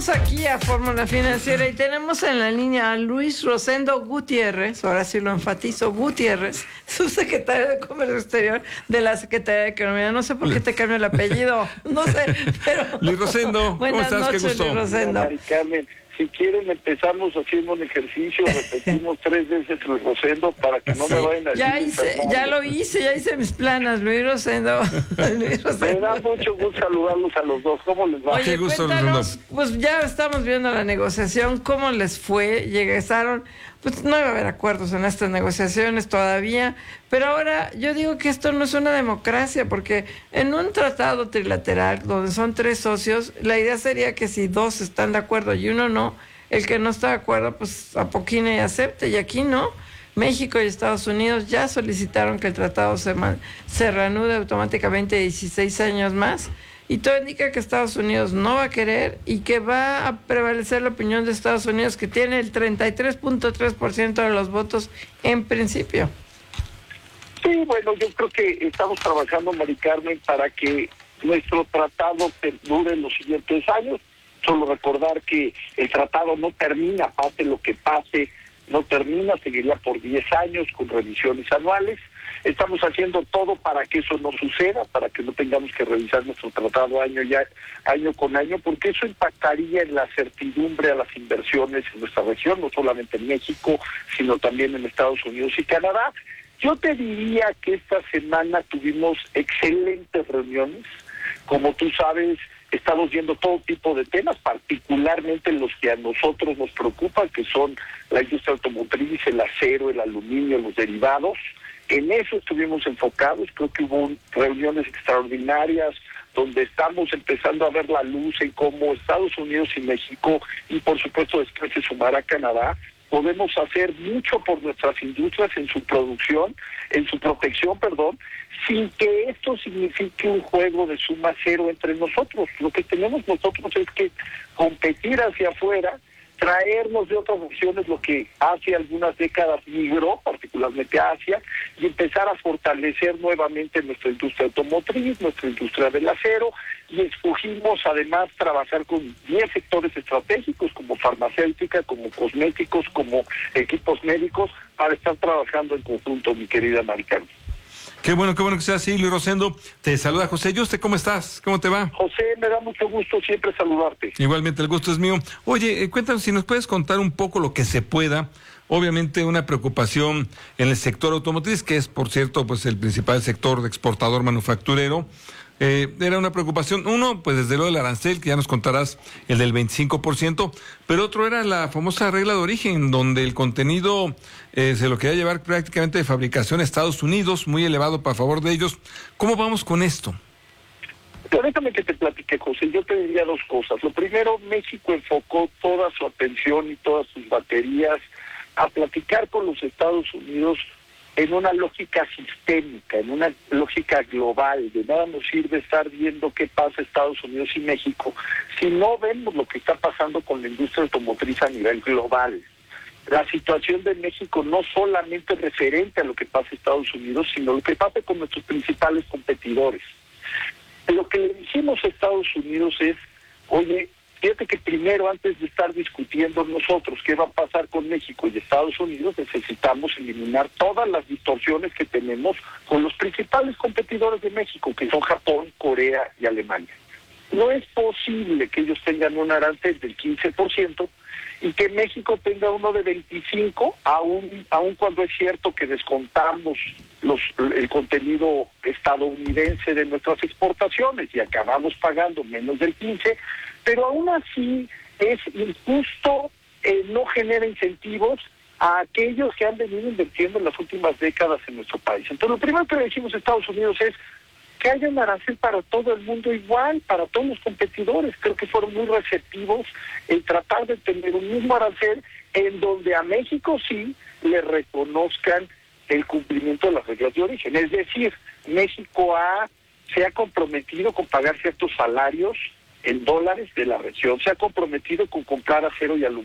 Regresamos aquí a Fórmula Financiera y tenemos en la línea a Luis Rosendo Gutiérrez, ahora sí lo enfatizo, Gutiérrez, subsecretario de Comercio Exterior de la Secretaría de Economía. No sé por qué te cambio el apellido, no sé, pero... Luis Rosendo, ¿cómo estás? Noches, Qué gusto. Luis Rosendo. Mari Carmen, si quieren empezamos haciendo un ejercicio, repetimos 3 veces Luis Rosendo para que no me vayan a decir. Ya hice mis planas, Luis Rosendo. Luis Rosendo. Me da mucho gusto saludarlos a los dos. ¿Cómo les va? Oye, Qué gusto, cuéntanos, pues ya estamos viendo la negociación, ¿cómo les fue? Llegaron, pues no iba a haber acuerdos en estas negociaciones todavía, pero ahora yo digo que esto no es una democracia, porque en un tratado trilateral donde son 3 socios, la idea sería que si 2 están de acuerdo y uno no, el que no está de acuerdo, pues apoquine y acepte, y aquí no. México y Estados Unidos ya solicitaron que el tratado se reanude automáticamente 16 años más, y todo indica que Estados Unidos no va a querer y que va a prevalecer la opinión de Estados Unidos, que tiene el 33.3% de los votos en principio. Sí, bueno, yo creo que estamos trabajando, Mari Carmen, para que nuestro tratado perdure en los siguientes años. Solo recordar que el tratado no termina, pase lo que pase, no termina, seguiría por 10 años con revisiones anuales. Estamos haciendo todo para que eso no suceda, para que no tengamos que revisar nuestro tratado año con año, porque eso impactaría en la certidumbre a las inversiones en nuestra región, no solamente en México, sino también en Estados Unidos y Canadá. Yo te diría que esta semana tuvimos excelentes reuniones. Como tú sabes, estamos viendo todo tipo de temas, particularmente los que a nosotros nos preocupan, que son la industria automotriz, el acero, el aluminio, los derivados. En eso estuvimos enfocados. Creo que hubo reuniones extraordinarias donde estamos empezando a ver la luz en cómo Estados Unidos y México, y por supuesto después se sumará Canadá, podemos hacer mucho por nuestras industrias en su producción, en su protección, sin que esto signifique un juego de suma cero entre nosotros. Lo que tenemos nosotros es que competir hacia afuera, traernos de otras opciones lo que hace algunas décadas migró, particularmente a Asia, y empezar a fortalecer nuevamente nuestra industria automotriz, nuestra industria del acero, y escogimos además trabajar con 10 sectores estratégicos como farmacéutica, como cosméticos, como equipos médicos, para estar trabajando en conjunto, mi querida Mari Carmen. Qué bueno que sea así, Luis Rosendo. Te saluda José Yuste, ¿cómo estás? ¿Cómo te va? José, me da mucho gusto siempre saludarte. Igualmente, el gusto es mío. Oye, cuéntanos si nos puedes contar un poco lo que se pueda. Obviamente una preocupación en el sector automotriz, que es, por cierto, pues el principal sector de exportador manufacturero. Era una preocupación, uno, pues desde lo del arancel, que ya nos contarás, el del 25%, pero otro era la famosa regla de origen, donde el contenido se lo quería llevar prácticamente de fabricación a Estados Unidos, muy elevado para favor de ellos. ¿Cómo vamos con esto? Pero déjame que te platique, José. Yo te diría 2 cosas. Lo primero, México enfocó toda su atención y todas sus baterías a platicar con los Estados Unidos en una lógica sistémica, en una lógica global. De nada nos sirve estar viendo qué pasa en Estados Unidos y México si no vemos lo que está pasando con la industria automotriz a nivel global. La situación de México no solamente es referente a lo que pasa en Estados Unidos, sino lo que pasa con nuestros principales competidores. Lo que le dijimos a Estados Unidos es, oye, fíjate que primero, antes de estar discutiendo nosotros qué va a pasar con México y Estados Unidos, necesitamos eliminar todas las distorsiones que tenemos con los principales competidores de México, que son Japón, Corea y Alemania. No es posible que ellos tengan un arancel del 15% y que México tenga uno de 25%, aun cuando es cierto que descontamos el contenido estadounidense de nuestras exportaciones y acabamos pagando menos del 15%, pero aún así es injusto, no genera incentivos a aquellos que han venido invirtiendo en las últimas décadas en nuestro país. Entonces, lo primero que le decimos a Estados Unidos es que haya un arancel para todo el mundo igual, para todos los competidores. Creo que fueron muy receptivos en tratar de tener un mismo arancel en donde a México sí le reconozcan el cumplimiento de las reglas de origen. Es decir, México se ha comprometido con pagar ciertos salarios en dólares de la región, se ha comprometido con comprar acero y aluminio